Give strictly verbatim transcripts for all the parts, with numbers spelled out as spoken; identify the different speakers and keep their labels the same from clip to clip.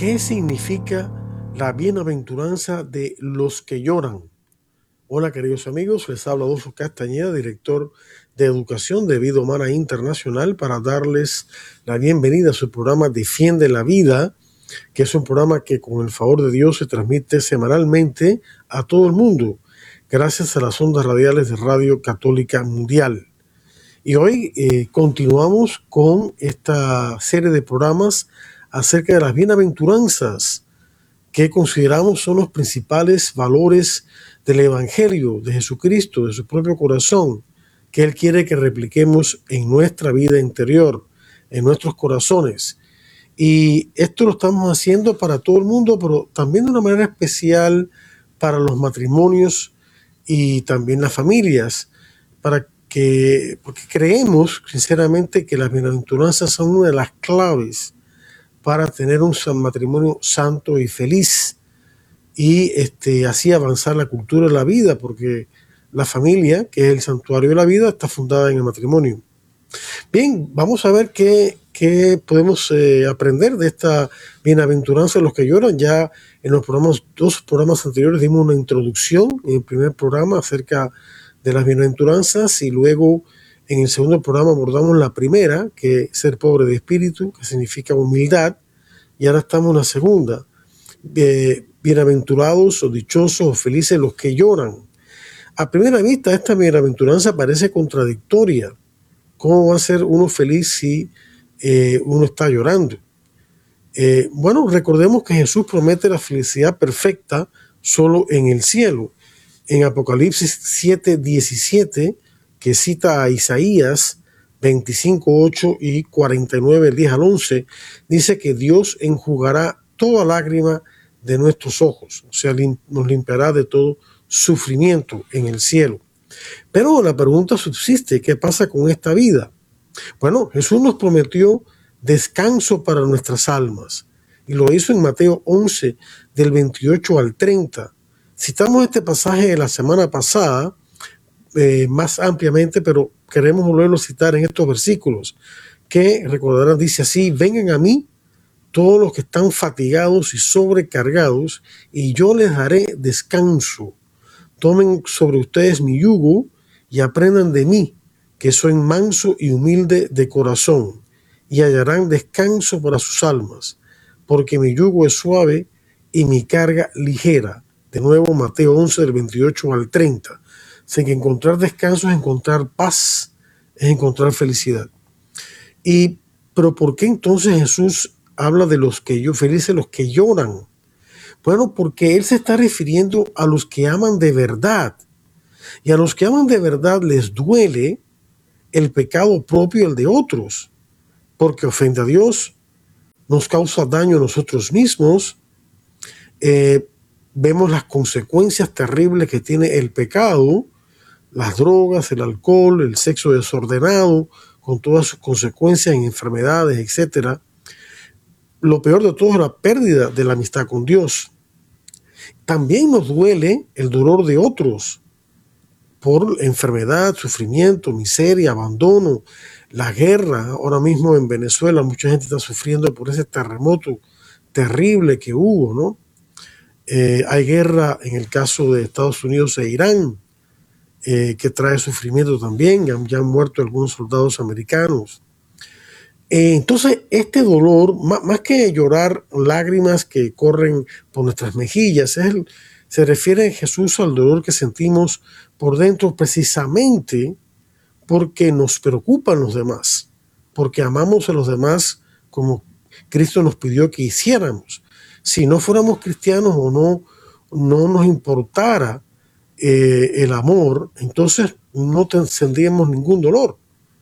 Speaker 1: ¿Qué significa la bienaventuranza de los que lloran? Hola queridos amigos, les habla Adolfo Castañeda, director de Educación de Vida Humana Internacional, para darles la bienvenida a su programa Defiende la Vida, que es un programa que con el favor de Dios se transmite semanalmente a todo el mundo, gracias a las ondas radiales de Radio Católica Mundial. Y hoy eh, continuamos con esta serie de programas acerca de las bienaventuranzas, que consideramos son los principales valores del Evangelio de Jesucristo, de su propio corazón, que Él quiere que repliquemos en nuestra vida interior, en nuestros corazones. Y esto lo estamos haciendo para todo el mundo, pero también de una manera especial para los matrimonios y también las familias, para que, porque creemos sinceramente que las bienaventuranzas son una de las claves para tener un matrimonio santo y feliz, y este, así avanzar la cultura de la vida, porque la familia, que es el santuario de la vida, está fundada en el matrimonio. Bien, vamos a ver qué, qué podemos eh, aprender de esta bienaventuranza de los que lloran. Ya en los programas, dos programas anteriores dimos una introducción en el primer programa acerca de las bienaventuranzas, y luego en el segundo programa abordamos la primera, que es ser pobre de espíritu, que significa humildad, y ahora estamos en la segunda. Eh, bienaventurados o dichosos o felices los que lloran. A primera vista esta bienaventuranza parece contradictoria. ¿Cómo va a ser uno feliz si eh, uno está llorando? Eh, bueno, recordemos que Jesús promete la felicidad perfecta solo en el cielo. En Apocalipsis siete diecisiete, que cita a Isaías veinticinco ocho y cuarenta y nueve, diez al once, dice que Dios enjugará toda lágrima de nuestros ojos, o sea, lim- nos limpiará de todo sufrimiento en el cielo. Pero la pregunta subsiste: ¿qué pasa con esta vida? Bueno, Jesús nos prometió descanso para nuestras almas, y lo hizo en Mateo once, del veintiocho al treinta. Citamos este pasaje de la semana pasada eh, más ampliamente, pero queremos volverlo a citar en estos versículos, que recordarán, dice así: vengan a mí todos los que están fatigados y sobrecargados, y yo les daré descanso. Tomen sobre ustedes mi yugo y aprendan de mí, que soy manso y humilde de corazón, y hallarán descanso para sus almas, porque mi yugo es suave y mi carga ligera. De nuevo, Mateo once, del veintiocho al treinta. Así que encontrar descanso es encontrar paz, es encontrar felicidad. Y, pero ¿por qué entonces Jesús habla de los que yo, felices los que lloran? Bueno, porque Él se está refiriendo a los que aman de verdad. Y a los que aman de verdad les duele el pecado propio y el de otros, porque ofende a Dios, nos causa daño a nosotros mismos. Eh, vemos las consecuencias terribles que tiene el pecado, las drogas, el alcohol, el sexo desordenado, con todas sus consecuencias en enfermedades, etcétera. Lo peor de todo es la pérdida de la amistad con Dios. También nos duele el dolor de otros por enfermedad, sufrimiento, miseria, abandono, la guerra. Ahora mismo en Venezuela mucha gente está sufriendo por ese terremoto terrible que hubo, ¿no? Eh, hay guerra en el caso de Estados Unidos e Irán, eh, que trae sufrimiento también. Ya, ya han muerto algunos soldados americanos. Eh, entonces, este dolor, más, más que llorar lágrimas que corren por nuestras mejillas, es el, se refiere Jesús al dolor que sentimos por dentro, precisamente porque nos preocupan los demás, porque amamos a los demás como Cristo nos pidió que hiciéramos. Si no fuéramos cristianos o no, no nos importara eh, el amor, entonces no tendríamos ningún dolor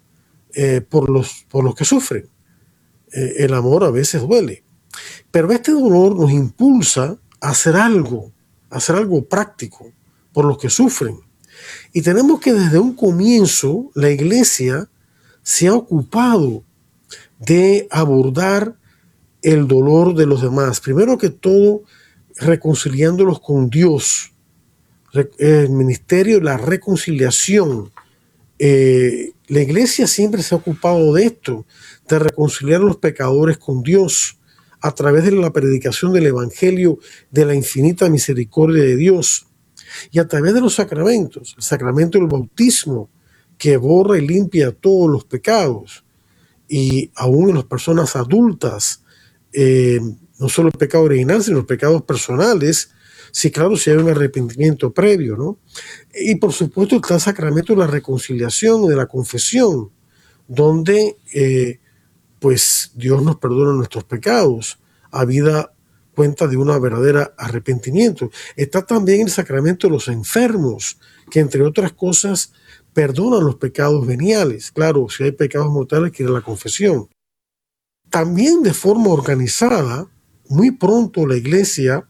Speaker 1: eh, por, los, por los que sufren. Eh, el amor a veces duele, pero este dolor nos impulsa a hacer algo, a hacer algo práctico por los que sufren. Y tenemos que desde un comienzo la iglesia se ha ocupado de abordar el dolor de los demás. Primero que todo, reconciliándolos con Dios. El ministerio de la reconciliación. Eh, la iglesia siempre se ha ocupado de esto, de reconciliar a los pecadores con Dios, a través de la predicación del Evangelio de la infinita misericordia de Dios y a través de los sacramentos, el sacramento del bautismo que borra y limpia todos los pecados, y aún en las personas adultas, eh, no solo el pecado original, sino los pecados personales, sí, claro, si hay un arrepentimiento previo, ¿no? Y por supuesto está el sacramento de la reconciliación, de la confesión, donde eh, pues Dios nos perdona nuestros pecados, habida cuenta de una verdadera arrepentimiento. Está también el sacramento de los enfermos, que entre otras cosas perdonan los pecados veniales. Claro, si hay pecados mortales, quiere la confesión. También de forma organizada, muy pronto la Iglesia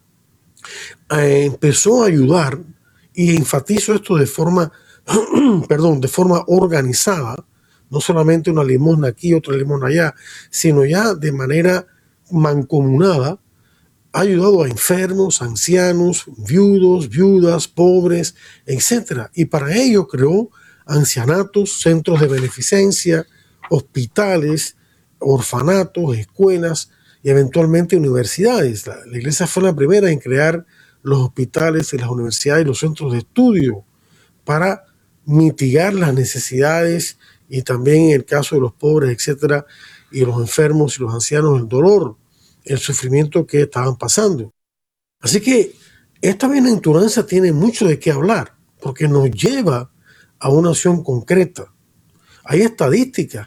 Speaker 1: eh, empezó a ayudar, y enfatizo esto de forma, perdón, de forma organizada, no solamente una limosna aquí, otra limosna allá, sino ya de manera mancomunada, ha ayudado a enfermos, ancianos, viudos, viudas, pobres, etcétera. Y para ello creó ancianatos, centros de beneficencia, hospitales, orfanatos, escuelas y eventualmente universidades. La, la Iglesia fue la primera en crear los hospitales y las universidades y los centros de estudio para mitigar las necesidades y también en el caso de los pobres, etcétera, y los enfermos y los ancianos, el dolor, el sufrimiento que estaban pasando. Así que esta bienaventuranza tiene mucho de qué hablar, porque nos lleva a una acción concreta. Hay estadísticas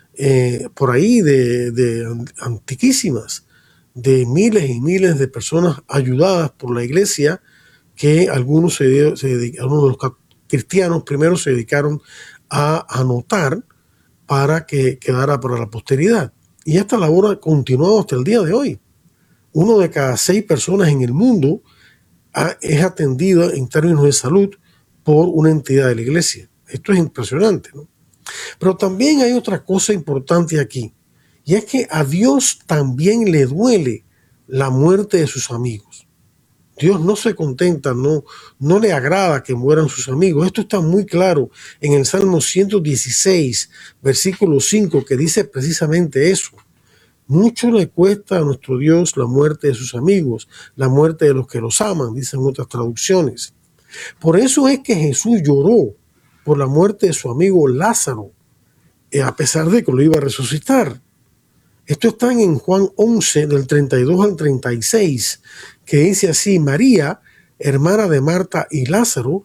Speaker 1: eh, por ahí de, de antiquísimas, de miles y miles de personas ayudadas por la Iglesia, que algunos, se, se, algunos de los cristianos primero se dedicaron a anotar para que quedara para la posteridad. Y esta labor ha continuado hasta el día de hoy. Uno de cada seis personas en el mundo ha, es atendido en términos de salud por una entidad de la Iglesia. Esto es impresionante, ¿no? Pero también hay otra cosa importante aquí, y es que a Dios también le duele la muerte de sus amigos. Dios no se contenta, no, no le agrada que mueran sus amigos. Esto está muy claro en el Salmo ciento dieciséis, versículo cinco, que dice precisamente eso. Mucho le cuesta a nuestro Dios la muerte de sus amigos, la muerte de los que los aman, dicen otras traducciones. Por eso es que Jesús lloró por la muerte de su amigo Lázaro, a pesar de que lo iba a resucitar. Esto está en Juan once, del treinta y dos al treinta y seis, que dice así: María, hermana de Marta y Lázaro,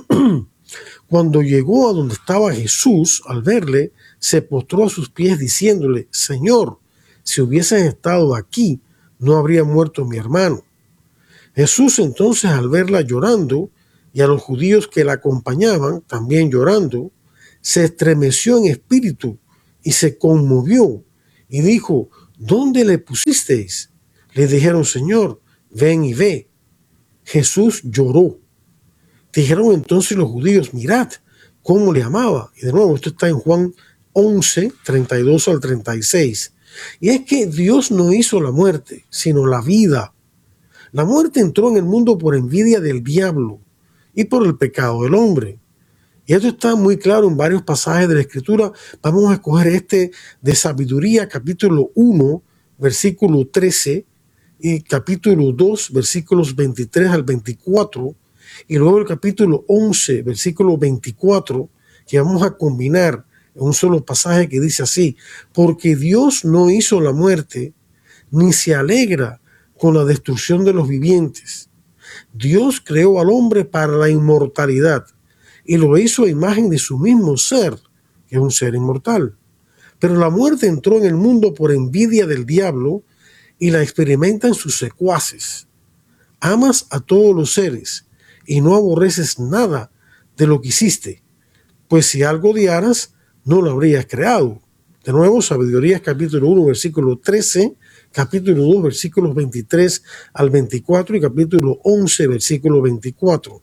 Speaker 1: cuando llegó a donde estaba Jesús, al verle, se postró a sus pies diciéndole: Señor, si hubieses estado aquí, no habría muerto mi hermano. Jesús entonces, al verla llorando, y a los judíos que la acompañaban también llorando, se estremeció en espíritu y se conmovió y dijo: ¿Dónde le pusisteis? Le dijeron: Señor, ven y ve. Jesús lloró. Dijeron entonces los judíos: mirad cómo le amaba. Y de nuevo, esto está en Juan once, treinta y dos al treinta y seis. Y es que Dios no hizo la muerte, sino la vida. La muerte entró en el mundo por envidia del diablo y por el pecado del hombre. Y esto está muy claro en varios pasajes de la Escritura. Vamos a escoger este de Sabiduría, capítulo uno, versículo trece, y capítulo dos, versículos veintitrés al veinticuatro, y luego el capítulo once, versículo veinticuatro, que vamos a combinar en un solo pasaje que dice así: porque Dios no hizo la muerte, ni se alegra con la destrucción de los vivientes. Dios creó al hombre para la inmortalidad y lo hizo a imagen de su mismo ser, que es un ser inmortal. Pero la muerte entró en el mundo por envidia del diablo y la experimentan sus secuaces. Amas a todos los seres y no aborreces nada de lo que hiciste, pues si algo odiaras, no lo habrías creado. De nuevo, Sabiduría capítulo uno, versículo trece, capítulo dos, versículos veintitrés al veinticuatro y capítulo once, versículo veinticuatro.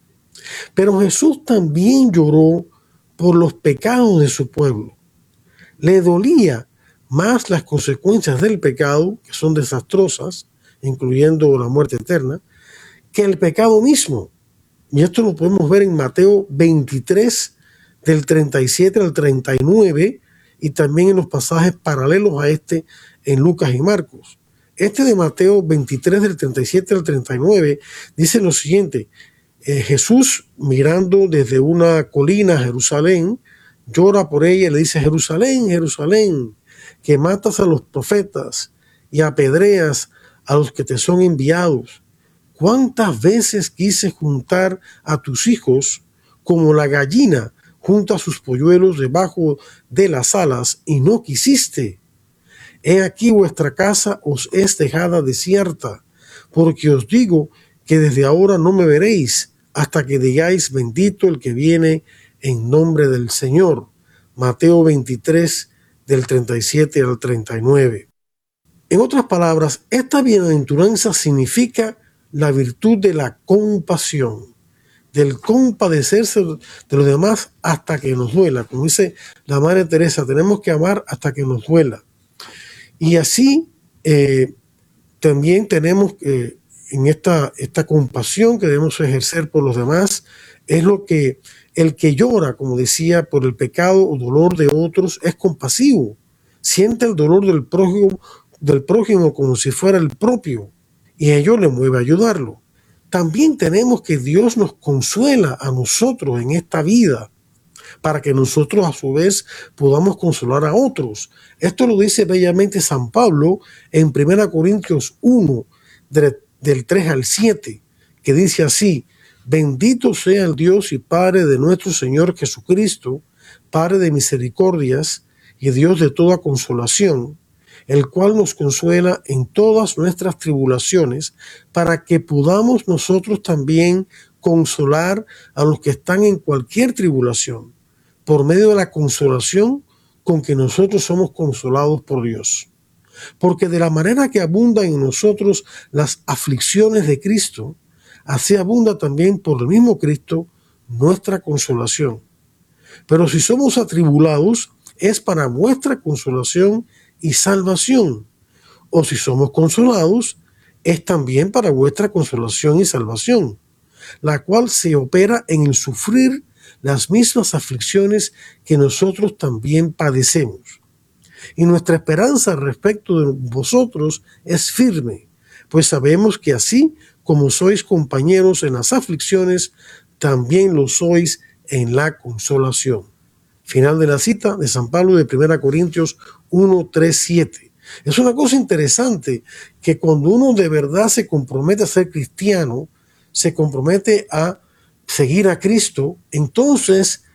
Speaker 1: Pero Jesús también lloró por los pecados de su pueblo. Le dolía más las consecuencias del pecado, que son desastrosas, incluyendo la muerte eterna, que el pecado mismo. Y esto lo podemos ver en Mateo veintitrés, del treinta y siete al treinta y nueve, y también en los pasajes paralelos a este en Lucas y Marcos. Este de Mateo veintitrés, del treinta y siete al treinta y nueve, dice lo siguiente: eh, Jesús, mirando desde una colina a Jerusalén, llora por ella y le dice: Jerusalén, Jerusalén, que matas a los profetas y apedreas a los que te son enviados. ¿Cuántas veces quise juntar a tus hijos como la gallina junta sus polluelos debajo de las alas, y no quisiste? He aquí vuestra casa os es dejada desierta, porque os digo que desde ahora no me veréis hasta que digáis: bendito el que viene en nombre del Señor. Mateo veintitrés, del treinta y siete al treinta y nueve. En otras palabras, esta bienaventuranza significa la virtud de la compasión, del compadecerse de los demás hasta que nos duela. Como dice la Madre Teresa, tenemos que amar hasta que nos duela. Y así eh, también tenemos eh, en esta, esta compasión que debemos ejercer por los demás, es lo que el que llora, como decía, por el pecado o dolor de otros, es compasivo. Siente el dolor del prójimo, del prójimo como si fuera el propio, y ello le mueve a ayudarlo. También tenemos que Dios nos consuela a nosotros en esta vida, para que nosotros a su vez podamos consolar a otros. Esto lo dice bellamente San Pablo en primera Corintios uno, del tres al siete, que dice así: bendito sea el Dios y Padre de nuestro Señor Jesucristo, Padre de misericordias y Dios de toda consolación, el cual nos consuela en todas nuestras tribulaciones, para que podamos nosotros también consolar a los que están en cualquier tribulación, por medio de la consolación con que nosotros somos consolados por Dios. Porque de la manera que abundan en nosotros las aflicciones de Cristo, así abunda también por el mismo Cristo nuestra consolación. Pero si somos atribulados, es para vuestra consolación y salvación. O si somos consolados, es también para vuestra consolación y salvación, la cual se opera en el sufrir las mismas aflicciones que nosotros también padecemos. Y nuestra esperanza respecto de vosotros es firme, pues sabemos que así como sois compañeros en las aflicciones, también lo sois en la consolación. Final de la cita de San Pablo de primera Corintios uno, tres, siete. Es una cosa interesante que cuando uno de verdad se compromete a ser cristiano, se compromete a seguir a Cristo, entonces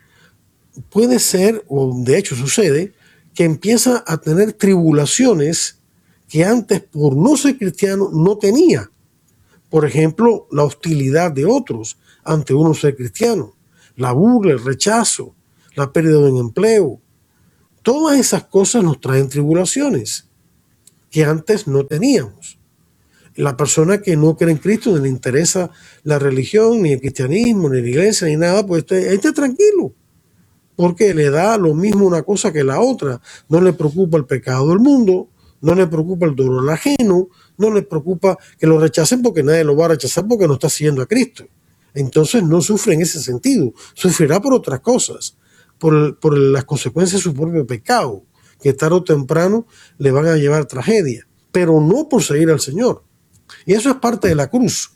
Speaker 1: puede ser, o de hecho sucede, que empieza a tener tribulaciones que antes, por no ser cristiano, no tenía. Por ejemplo, la hostilidad de otros ante uno ser cristiano, la burla, el rechazo, la pérdida de un empleo. Todas esas cosas nos traen tribulaciones que antes no teníamos. La persona que no cree en Cristo, ni le interesa la religión, ni el cristianismo, ni la iglesia, ni nada, pues esté, esté tranquilo, porque le da lo mismo una cosa que la otra. No le preocupa el pecado del mundo, no le preocupa el dolor ajeno, no le preocupa que lo rechacen, porque nadie lo va a rechazar porque no está siguiendo a Cristo. Entonces no sufre en ese sentido, sufrirá por otras cosas, por, el, por las consecuencias de su propio pecado, que tarde o temprano le van a llevar tragedia, pero no por seguir al Señor. Y eso es parte de la cruz.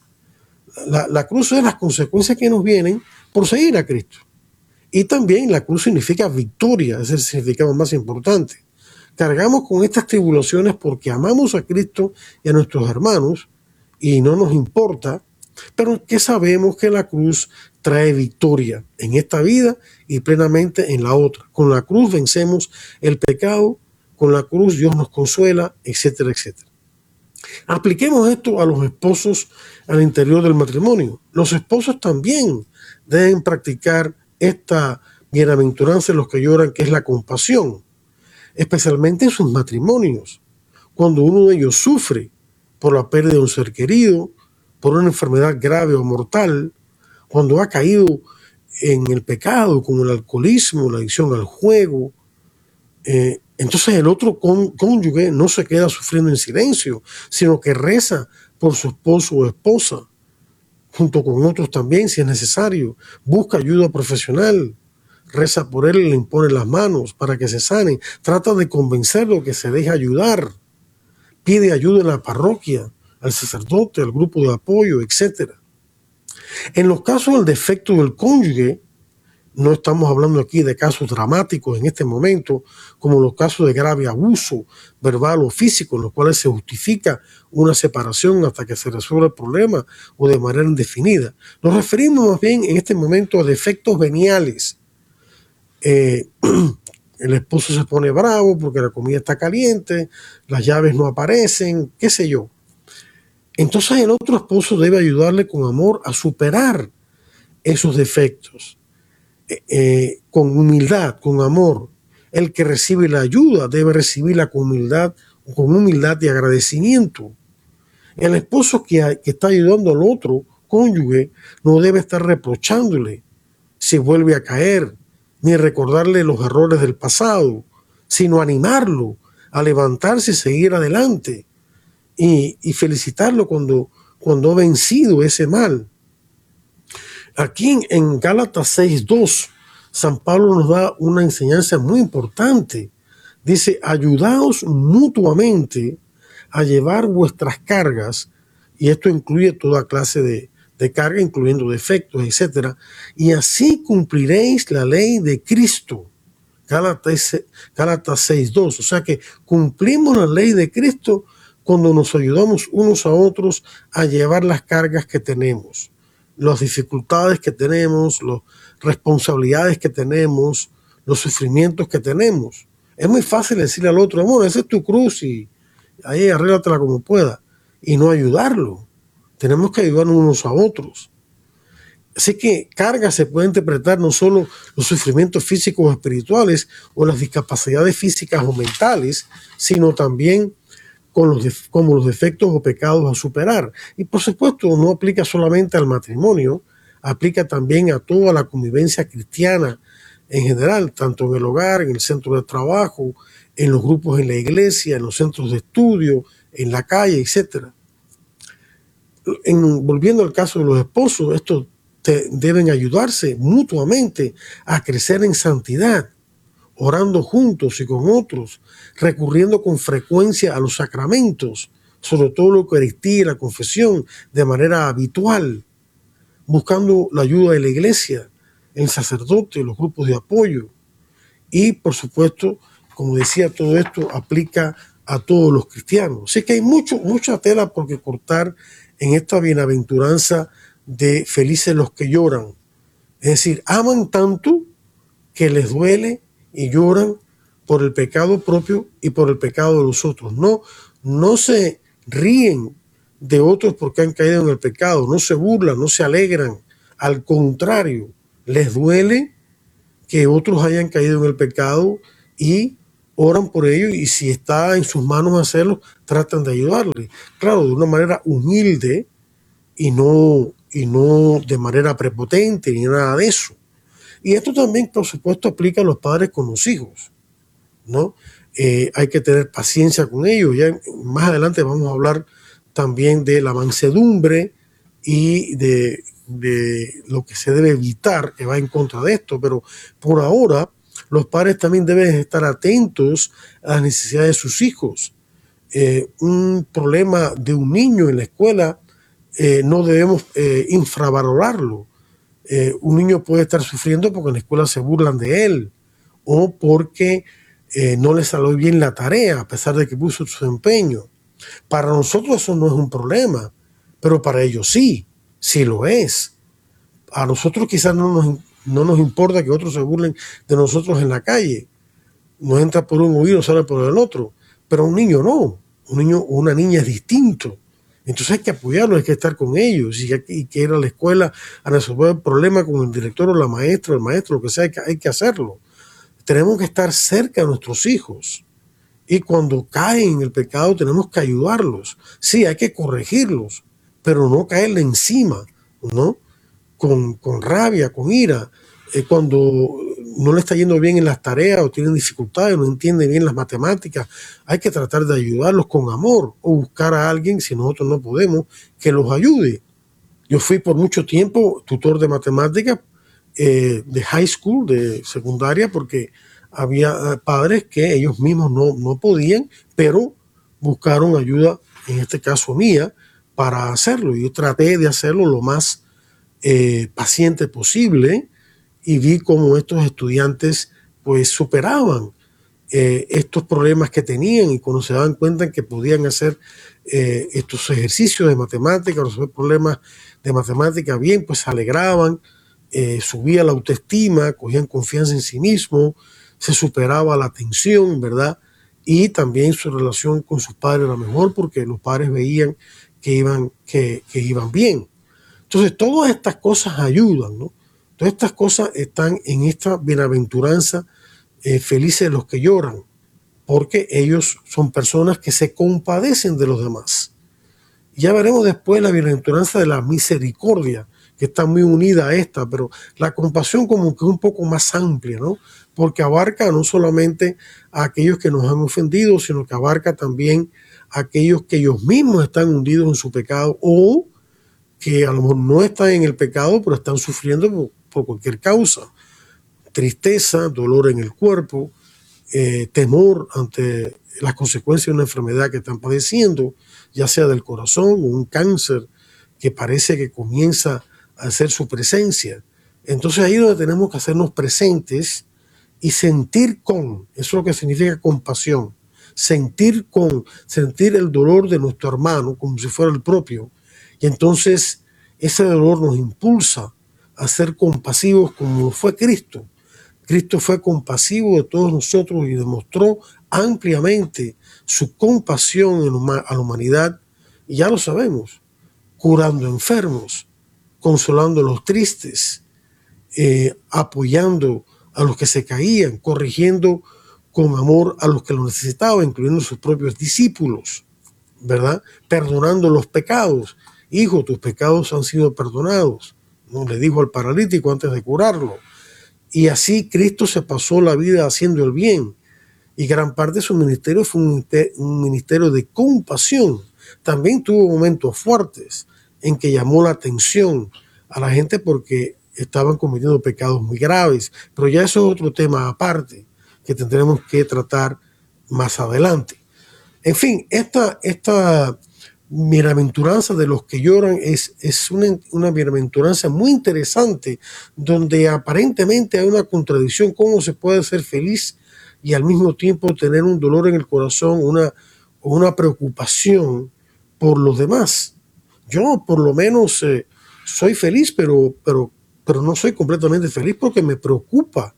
Speaker 1: La, la cruz es las consecuencias que nos vienen por seguir a Cristo. Y también la cruz significa victoria, es el significado más importante. Cargamos con estas tribulaciones porque amamos a Cristo y a nuestros hermanos y no nos importa, pero que sabemos que la cruz trae victoria en esta vida y plenamente en la otra. Con la cruz vencemos el pecado, con la cruz Dios nos consuela, etcétera, etcétera. Apliquemos esto a los esposos al interior del matrimonio. Los esposos también deben practicar esta bienaventuranza en los que lloran, que es la compasión, especialmente en sus matrimonios, cuando uno de ellos sufre por la pérdida de un ser querido, por una enfermedad grave o mortal, cuando ha caído en el pecado, como el alcoholismo, la adicción al juego. Eh, entonces el otro cónyuge no se queda sufriendo en silencio, sino que reza por su esposo o esposa, junto con otros también, si es necesario. Busca ayuda profesional, reza por él y le impone las manos para que se sane. Trata de convencerlo que se deje ayudar, pide ayuda en la parroquia, al sacerdote, al grupo de apoyo, etcétera. En los casos del defecto del cónyuge, no estamos hablando aquí de casos dramáticos en este momento, como los casos de grave abuso verbal o físico, en los cuales se justifica una separación hasta que se resuelva el problema o de manera indefinida. Nos referimos más bien en este momento a defectos veniales. Eh, el esposo se pone bravo porque la comida está caliente, las llaves no aparecen, qué sé yo. Entonces el otro esposo debe ayudarle con amor a superar esos defectos. Eh, con humildad, con amor. El que recibe la ayuda debe recibirla con humildad, con humildad y agradecimiento. El esposo que, que está ayudando al otro cónyuge no debe estar reprochándole si vuelve a caer, ni recordarle los errores del pasado, sino animarlo a levantarse y seguir adelante y, y felicitarlo cuando, cuando ha vencido ese mal. Aquí en Gálatas seis dos, San Pablo nos da una enseñanza muy importante. Dice, ayudaos mutuamente a llevar vuestras cargas, y esto incluye toda clase de, de carga, incluyendo defectos, etcétera, y así cumpliréis la ley de Cristo. Gálatas, Gálatas seis dos, o sea que cumplimos la ley de Cristo cuando nos ayudamos unos a otros a llevar las cargas que tenemos, las dificultades que tenemos, las responsabilidades que tenemos, los sufrimientos que tenemos. Es muy fácil decirle al otro, amor, esa es tu cruz y ahí arréglatela como pueda, y no ayudarlo. Tenemos que ayudarnos unos a otros. Así que carga se puede interpretar no solo los sufrimientos físicos o espirituales o las discapacidades físicas o mentales, sino también con los de, como los defectos o pecados a superar. Y por supuesto no aplica solamente al matrimonio, aplica también a toda la convivencia cristiana en general, tanto en el hogar, en el centro de trabajo, en los grupos en la iglesia, en los centros de estudio, en la calle, etcétera. En, volviendo al caso de los esposos, estos te, deben ayudarse mutuamente a crecer en santidad, orando juntos y con otros, recurriendo con frecuencia a los sacramentos, sobre todo la Eucaristía y la confesión, de manera habitual, buscando la ayuda de la iglesia, el sacerdote, los grupos de apoyo. Y, por supuesto, como decía, todo esto aplica a todos los cristianos. Así que hay mucho, mucha tela por que cortar en esta bienaventuranza de felices los que lloran. Es decir, aman tanto que les duele y lloran por el pecado propio y por el pecado de los otros. No, no se ríen de otros porque han caído en el pecado, no se burlan, no se alegran. Al contrario, les duele que otros hayan caído en el pecado y oran por ellos, y si está en sus manos hacerlo, tratan de ayudarle. Claro, de una manera humilde y no, y no de manera prepotente ni nada de eso. Y esto también, por supuesto, aplica a los padres con los hijos, ¿no? Eh, hay que tener paciencia con ellos. Ya más adelante vamos a hablar también de la mansedumbre y de, de lo que se debe evitar, que va en contra de esto. Pero por ahora, los padres también deben estar atentos a las necesidades de sus hijos. Eh, un problema de un niño en la escuela eh, no debemos eh, infravalorarlo. Eh, un niño puede estar sufriendo porque en la escuela se burlan de él o porque eh, no le salió bien la tarea a pesar de que puso su empeño. Para nosotros eso no es un problema, pero para ellos sí, sí lo es. A nosotros quizás no nos, no nos importa que otros se burlen de nosotros en la calle. Nos entra por un oído, sale por el otro, pero a un niño no. Un niño o una niña es distinto. Entonces hay que apoyarlos, hay que estar con ellos y hay que ir a la escuela a resolver el problema con el director o la maestra, el maestro, lo que sea, hay que, hay que hacerlo. Tenemos que estar cerca de nuestros hijos y cuando caen en el pecado tenemos que ayudarlos. Sí, hay que corregirlos, pero no caerle encima, ¿no? Con, con rabia, con ira. Eh, cuando no le está yendo bien en las tareas o tienen dificultades, no entienden bien las matemáticas, hay que tratar de ayudarlos con amor o buscar a alguien, si nosotros no podemos, que los ayude. Yo fui por mucho tiempo tutor de matemáticas eh, de high school, de secundaria, porque había padres que ellos mismos no, no podían, pero buscaron ayuda, en este caso mía, para hacerlo. Yo traté de hacerlo lo más eh, paciente posible y vi cómo estos estudiantes pues superaban eh, estos problemas que tenían, y cuando se daban cuenta que podían hacer eh, estos ejercicios de matemática, resolver problemas de matemática bien, pues se alegraban, eh, subía la autoestima, cogían confianza en sí mismos, se superaba la tensión, ¿verdad? Y también su relación con sus padres era mejor porque los padres veían que iban, que, que iban bien. Entonces, todas estas cosas ayudan, ¿no? Todas estas cosas están en esta bienaventuranza, eh, felices los que lloran, porque ellos son personas que se compadecen de los demás. Ya veremos después la bienaventuranza de la misericordia, que está muy unida a esta, pero la compasión como que es un poco más amplia, ¿no? Porque abarca no solamente a aquellos que nos han ofendido, sino que abarca también a aquellos que ellos mismos están hundidos en su pecado, o que a lo mejor no están en el pecado, pero están sufriendo por, por cualquier causa. Tristeza, dolor en el cuerpo, eh, temor ante las consecuencias de una enfermedad que están padeciendo, ya sea del corazón o un cáncer que parece que comienza a hacer su presencia. Entonces ahí es donde tenemos que hacernos presentes y sentir con, eso es lo que significa compasión, sentir con, sentir el dolor de nuestro hermano como si fuera el propio. Y entonces ese dolor nos impulsa a ser compasivos como fue Cristo. Cristo fue compasivo de todos nosotros y demostró ampliamente su compasión a la humanidad. Y ya lo sabemos, curando enfermos, consolando a los tristes, eh, apoyando a los que se caían, corrigiendo con amor a los que lo necesitaban, incluyendo sus propios discípulos, ¿verdad? Perdonando los pecados. Hijo, tus pecados han sido perdonados, ¿no? Le dijo al paralítico antes de curarlo. Y así Cristo se pasó la vida haciendo el bien. Y gran parte de su ministerio fue un ministerio de compasión. También tuvo momentos fuertes en que llamó la atención a la gente porque estaban cometiendo pecados muy graves. Pero ya eso es otro tema aparte que tendremos que tratar más adelante. En fin, esta, esta bienaventuranza de los que lloran es, es una, una bienaventuranza muy interesante, donde aparentemente hay una contradicción: cómo se puede ser feliz y al mismo tiempo tener un dolor en el corazón, una, una preocupación por los demás. Yo por lo menos eh, soy feliz, pero, pero, pero no soy completamente feliz porque me preocupa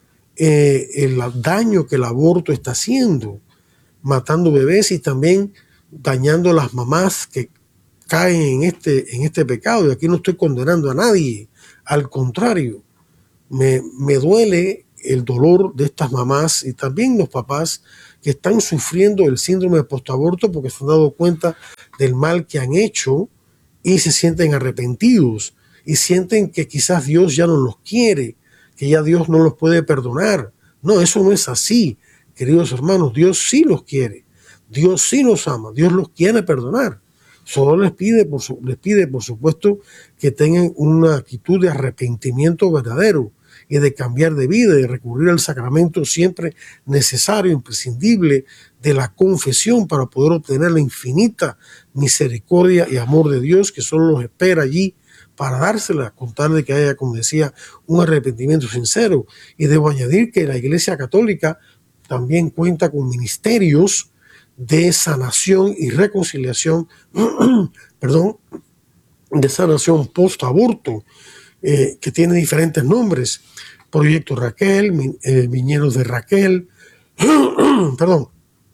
Speaker 1: eh, el daño que el aborto está haciendo, matando bebés y también dañando a las mamás que caen en este, en este pecado. Y aquí no estoy condenando a nadie, al contrario, me, me duele el dolor de estas mamás y también los papás que están sufriendo el síndrome de postaborto porque se han dado cuenta del mal que han hecho y se sienten arrepentidos y sienten que quizás Dios ya no los quiere, que ya Dios no los puede perdonar. No, eso no es así, queridos hermanos. Dios sí los quiere, Dios sí los ama, Dios los quiere perdonar. Solo les pide, por su, les pide, por supuesto, que tengan una actitud de arrepentimiento verdadero y de cambiar de vida, de recurrir al sacramento siempre necesario, imprescindible, de la confesión, para poder obtener la infinita misericordia y amor de Dios que solo los espera allí para dársela, con tal de que haya, como decía, un arrepentimiento sincero. Y debo añadir que la Iglesia Católica también cuenta con ministerios de sanación y reconciliación, perdón, de sanación post-aborto, eh, que tiene diferentes nombres: Proyecto Raquel, eh, Viñedos de Raquel, perdón,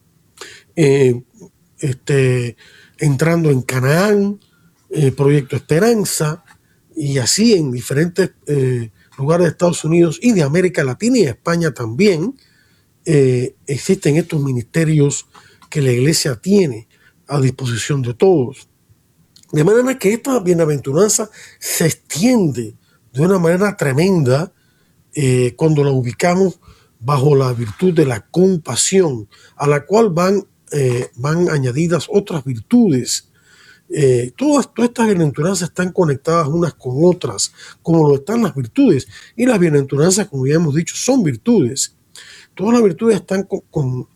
Speaker 1: eh, este, Entrando en Canaán, eh, Proyecto Esperanza, y así en diferentes eh, lugares de Estados Unidos y de América Latina y España también eh, existen estos ministerios que la Iglesia tiene a disposición de todos. De manera que esta bienaventuranza se extiende de una manera tremenda eh, cuando la ubicamos bajo la virtud de la compasión, a la cual van, eh, van añadidas otras virtudes. Eh, todas, todas estas bienaventuranzas están conectadas unas con otras, como lo están las virtudes. Y las bienaventuranzas, como ya hemos dicho, son virtudes. Todas las virtudes están con, con,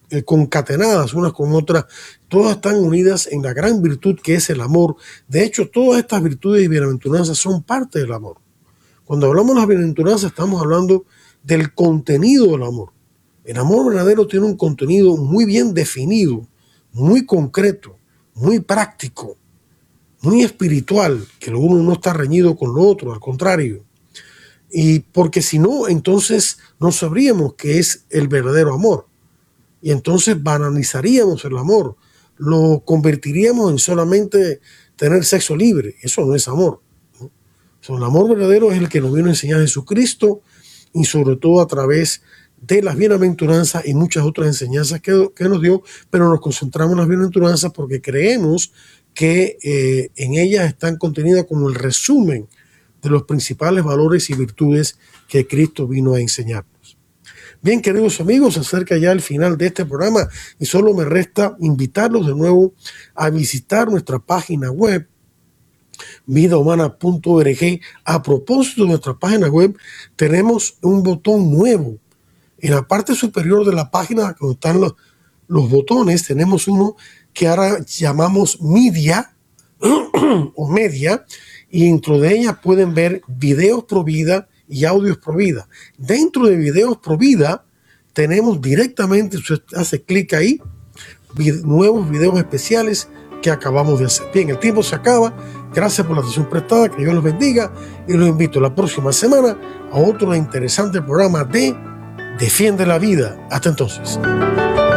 Speaker 1: eh, concatenadas unas con otras, todas están unidas en la gran virtud que es el amor. De hecho, todas estas virtudes y bienaventuranzas son parte del amor. Cuando hablamos de las bienaventuranzas estamos hablando del contenido del amor. El amor verdadero tiene un contenido muy bien definido, muy concreto, muy práctico, muy espiritual, que lo uno no está reñido con lo otro, al contrario. Y porque si no, entonces no sabríamos qué es el verdadero amor. Y entonces banalizaríamos el amor, lo convertiríamos en solamente tener sexo libre. Eso no es amor, ¿no? O sea, el amor verdadero es el que nos vino a enseñar Jesucristo, y sobre todo a través de las bienaventuranzas y muchas otras enseñanzas que, que nos dio, pero nos concentramos en las bienaventuranzas porque creemos que eh, en ellas están contenidas como el resumen de los principales valores y virtudes que Cristo vino a enseñarnos. Bien, queridos amigos, se acerca ya el final de este programa y solo me resta invitarlos de nuevo a visitar nuestra página web vida humana punto org. A propósito de nuestra página web, tenemos un botón nuevo. En la parte superior de la página, donde están los, los botones, tenemos uno que ahora llamamos Media o Media, y dentro de ella pueden ver videos pro vida y audios pro vida. Dentro de videos pro vida tenemos directamente, usted hace clic ahí, vid- nuevos videos especiales que acabamos de hacer. Bien, el tiempo se acaba. Gracias por la atención prestada, que Dios los bendiga, y los invito la próxima semana a otro interesante programa de Defiende la Vida. Hasta entonces.